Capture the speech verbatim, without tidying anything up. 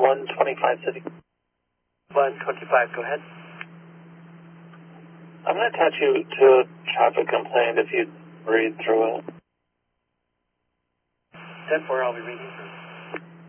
one twenty-five City. one twenty-five, go ahead. I'm going to attach you to a traffic complaint if you read through it. ten four, I'll be reading through.